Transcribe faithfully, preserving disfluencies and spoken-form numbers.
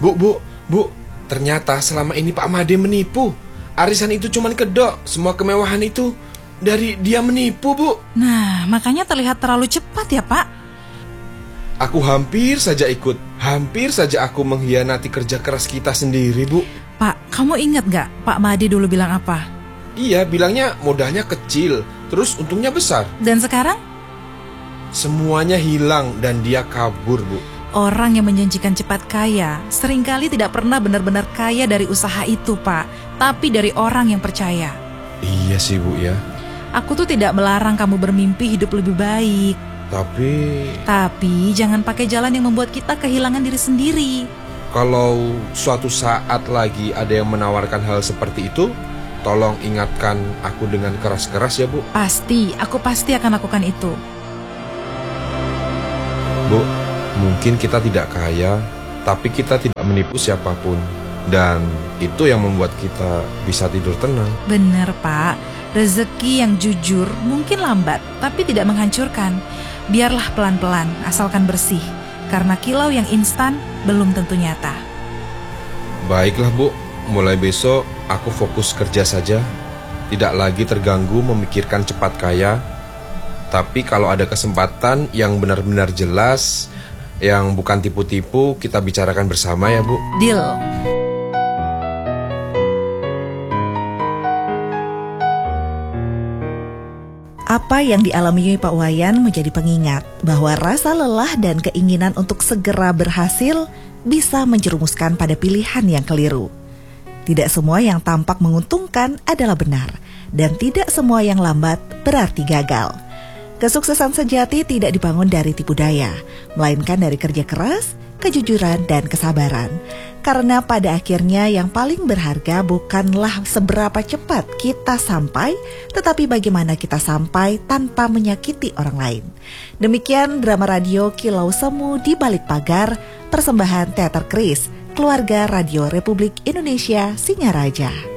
Bu, bu, bu, ternyata selama ini Pak Made menipu. Arisan itu cuma kedok, semua kemewahan itu dari dia menipu, Bu. Nah, makanya terlihat terlalu cepat ya, Pak. Aku hampir saja ikut, hampir saja aku mengkhianati kerja keras kita sendiri, Bu. Pak, kamu ingat gak Pak Made dulu bilang apa? Iya, bilangnya modalnya kecil, terus untungnya besar. Dan sekarang? Semuanya hilang dan dia kabur, Bu. Orang yang menjanjikan cepat kaya seringkali tidak pernah benar-benar kaya dari usaha itu, Pak, tapi dari orang yang percaya. Iya sih, Bu, ya. Aku tuh tidak melarang kamu bermimpi hidup lebih baik. Tapi... Tapi jangan pakai jalan yang membuat kita kehilangan diri sendiri. Kalau suatu saat lagi ada yang menawarkan hal seperti itu, tolong ingatkan aku dengan keras-keras ya, Bu. Pasti, aku pasti akan lakukan itu. Bu, mungkin kita tidak kaya, tapi kita tidak menipu siapapun. Dan itu yang membuat kita bisa tidur tenang. Benar, Pak. Rezeki yang jujur mungkin lambat, tapi tidak menghancurkan. Biarlah pelan-pelan, asalkan bersih. Karena kilau yang instan belum tentu nyata. Baiklah, Bu. Mulai besok aku fokus kerja saja. Tidak lagi terganggu memikirkan cepat kaya. Tapi kalau ada kesempatan yang benar-benar jelas, yang bukan tipu-tipu, kita bicarakan bersama ya, Bu. Deal. Apa yang dialami Pak Wayan menjadi pengingat bahwa rasa lelah dan keinginan untuk segera berhasil bisa menjerumuskan pada pilihan yang keliru. Tidak semua yang tampak menguntungkan adalah benar, dan tidak semua yang lambat berarti gagal. Kesuksesan sejati tidak dibangun dari tipu daya, melainkan dari kerja keras, kejujuran, dan kesabaran. Karena pada akhirnya yang paling berharga bukanlah seberapa cepat kita sampai, tetapi bagaimana kita sampai tanpa menyakiti orang lain. Demikian drama radio Kilau Semu di Balik Pagar, persembahan Teater Kris, Keluarga Radio Republik Indonesia Singaraja.